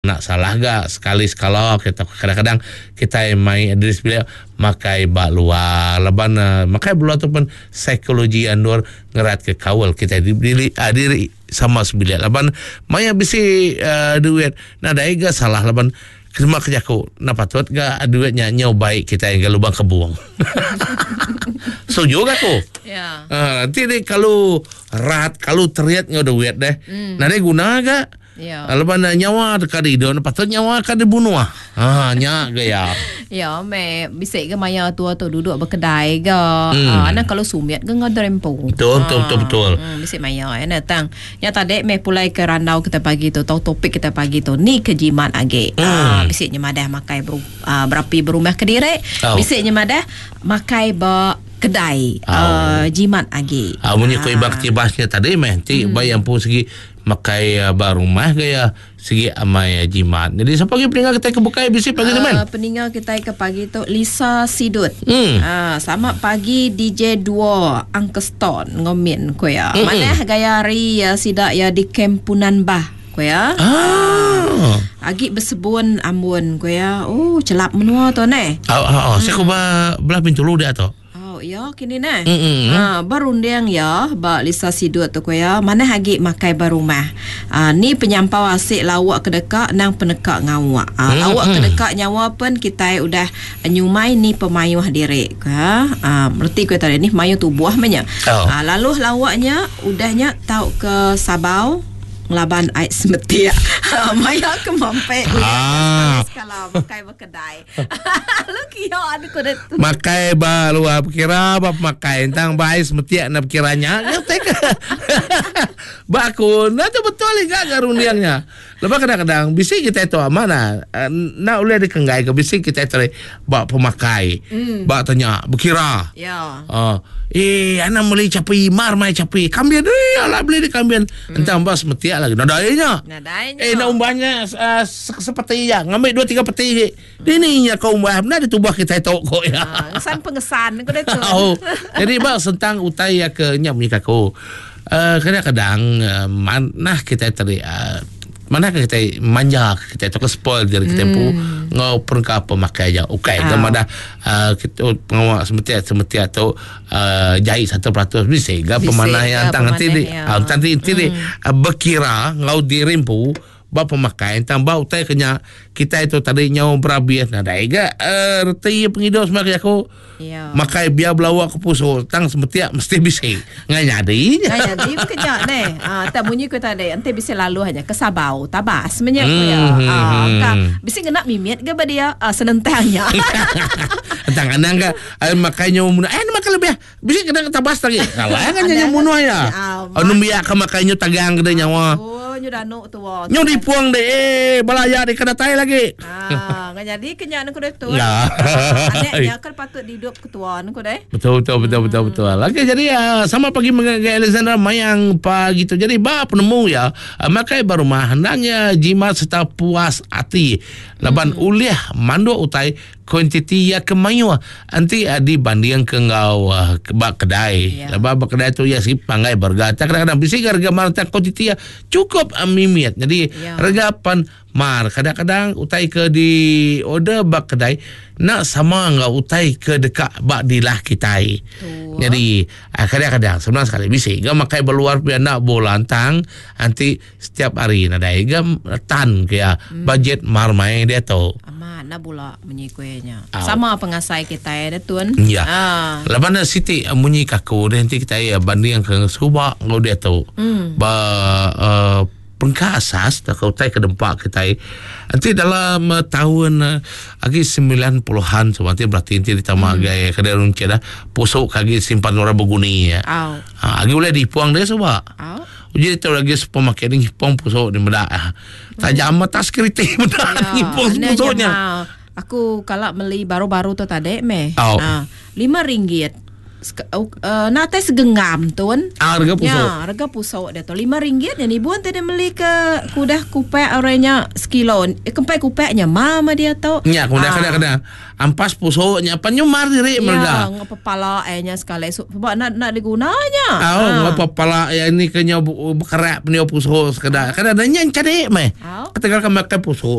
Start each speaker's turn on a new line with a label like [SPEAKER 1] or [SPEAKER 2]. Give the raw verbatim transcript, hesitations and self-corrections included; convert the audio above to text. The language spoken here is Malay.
[SPEAKER 1] nak salah gak sekali sekala kita kadang-kadang kita main adres bila makai bak luar leban uh, makai luar tu pun psikologi andur ngerat ke kawal kita diri uh, diri sama sebilik leban maya bisi uh, duit nah daiga salah leban Kemak kerjaku nak patut gak duitnya nyau baik kita yang lubang kebuang. Setuju gak aku?
[SPEAKER 2] Ya.
[SPEAKER 1] Uh, nanti deh kalau rat kalau teriak ngau duit deh. Mm. Nanti guna gak?
[SPEAKER 2] Ya.
[SPEAKER 1] Lepas nyawa dekat itu, patut nyawa kan dibunuh ah. Ah, nyak gaya.
[SPEAKER 2] Ya, me bisa ke maya tua tu duduk berkedai ke.
[SPEAKER 1] Hmm.
[SPEAKER 2] Ah, anak kalau sumiat ke ngau derempung.
[SPEAKER 1] Betul, betul, betul, betul.
[SPEAKER 2] Hmm, bisa maya ya natang. Ya tadi me pulai ke randau kita pagi tu, tahu topik kita pagi tu ni kejimat age.
[SPEAKER 1] Hmm.
[SPEAKER 2] Ah, bisa nyemadah makai ber, uh, berapi berumah kediri.
[SPEAKER 1] Oh.
[SPEAKER 2] Bisa nyemadah makai ber kedai oh. uh, jimat age.
[SPEAKER 1] Ah, bunyi kau ibak tibasnya tadi meh, ti hmm. bayang pun segi makai uh, barumah gaya segi amai jimat. Jadi siapa lagi peninggal kita ke bukai bisi pagi ni man?
[SPEAKER 2] Uh, peninggal kita ke pagi tu Lisa Sidut.
[SPEAKER 1] Hmm.
[SPEAKER 2] Uh, sama pagi D J dua Angkeston ngomin ko ya.
[SPEAKER 1] Hmm.
[SPEAKER 2] Mana gaya ri ya sidak ya di Kempunan Bah ko ya.
[SPEAKER 1] Ah.
[SPEAKER 2] Agi bersebun ambun ko ya. Oh celap menua tu ne.
[SPEAKER 1] Oh, oh, oh. Hmm. Saya ko ba belah pintu lu dia tu.
[SPEAKER 2] Ya kini ne.
[SPEAKER 1] Mm-hmm.
[SPEAKER 2] Ha baru ndiang ya ba Lisa Sidut tu ko ya. Mana hagi makai barumah. Ha ni penyampau asik lawak kedekak nang penekak ngawak. Ha mm-hmm. lawak kedekak nyawa pun kita udah nyumai ni pemayuh diri ka. Ha merti ko tadi ni mayu tubuh menya. Oh. Ha lalu lawaknya udahnya tahu ke Sabau ngelaban ait semeti. Maya ke mampe
[SPEAKER 1] ah.
[SPEAKER 2] Kalau makai berkedai. Lu kira ada kode tu.
[SPEAKER 1] Makai ba luar kira bab makai tang bai semeti nak kiranya. Ngetek. Ba aku na tu betul enggak garundiangnya. Lepas kadang-kadang bisi kita itu mana nak ulai dikenggai ke bisi kita itu ba pemakai. Mm. Ba tanya berkira.
[SPEAKER 2] Ya.
[SPEAKER 1] Oh. Eh, anak beli capi mar mai capi. Kambian eh ala beli di kambian. Hmm. Entah bas metiak lagi. Nadainya.
[SPEAKER 2] Nadainya.
[SPEAKER 1] Eh, nak umbahnya uh, seperti ya. Ngambil dua tiga peti. Ini nya kau umbah. Benar ditubah kita itu kok ya.
[SPEAKER 2] Ah, ngesan pengesan kau dah tu.
[SPEAKER 1] Oh. Jadi bang tentang utai ya ke nyam ni kako. Uh, kadang-kadang uh, mana kita tadi uh, mana kita manja kita tu ke spoil dari kita hmm. pu ngau perka pemakai aja okey oh. Gamada uh, kita pengawak semeti semeti atau uh, jahit satu peratus bisa ga pemanah yang tang nanti di uh, nanti nanti hmm. uh, berkira ngau dirimpu ba pemakai tang bau tai kenya kita itu tadi nyau berabias nah daiga erti pengidos mak aku ya makai biar belawak ke puso tang semeti mesti bisa nganyadi
[SPEAKER 2] nganyadi kenya ne ah tak bunyi ko tadi ante bisa lalu hanya ke Sabau tabas menya ko ya ah ka bisa kena mimit ke ba dia senentangnya
[SPEAKER 1] tang anang ka makai nyau mun eh makai lebih bisa kena tabas lagi kalah kan nyau mun ya anu biak ka makai nyau tagang gede nyawa
[SPEAKER 2] oh nyu danu tu
[SPEAKER 1] nyau dipuang deh eh balaya di kada tai lagi
[SPEAKER 2] ah nganyadi kenya aku dah tu
[SPEAKER 1] ya
[SPEAKER 2] anaknya kan patut dihidup ketuaan aku deh
[SPEAKER 1] betul betul betul betul betul okey jadi uh, sama pagi mengagai Alexandra mayang pagi tu jadi ba penemu ya uh, makai baru mah hendaknya jimat serta puas hati laban hmm. uliah mando utai kuantiti ya kemayu anti uh, dibanding ke ngau uh, ke kedai yeah. Laban kedai tu ya si pangai bergata kadang-kadang bisa harga marta kuantiti ya cukup uh, mimit jadi yeah. Harga pan mar kadang-kadang utai ke di order bak kedai nak sama ngau utai ke dekat bak dilah kita. Jadi kadang-kadang sebenarnya sekali bisa ga makai berluar pi nak bolantang nanti setiap hari ada ga tan ke ya hmm. Budget mar mai dia tu.
[SPEAKER 2] Aman na pula menyikuenya. Oh. Sama pengasai kita ya tuan.
[SPEAKER 1] Ya. Ah. Lepas na siti munyi kaku nanti kita ya banding ke Subak ngau dia tu. Hmm. Ba uh, pengka asas tak kau tai ke dempak kita nanti dalam uh, tahun uh, agi sembilan puluhan so nanti berarti nanti ditambah hmm. gaya kedai runci dah pusuk kagi simpan orang beguni ya oh. Ha, agi boleh dipuang dia sebab oh. Jadi tu lagi pemakai ni pong pusuk di medak ah tajam mata skriti medak ni pong pusuknya
[SPEAKER 2] aku kalau beli baru-baru tu tadi meh
[SPEAKER 1] oh.
[SPEAKER 2] ah lima ringgit. Uh, nate segenggam tuan.
[SPEAKER 1] Ah, harga pusuk.
[SPEAKER 2] Ya, harga pusuk dia tu lima ringgit. Yang ibu tadi beli ke kudah kupek orangnya sekilo. Eh, kempai kupeknya mama dia tu.
[SPEAKER 1] Ya, kudah ah. Kadang-kadang ampas pusuknya penyumar diri mereka.
[SPEAKER 2] Ya, ngepepala ayahnya sekali. Sebab nak nak digunanya.
[SPEAKER 1] Oh, ah. Ngepepala ayah ini kenya berkerak punya pusuk sekedar. Kadang-kadang yang cari meh. Oh. Ketika makan pusuk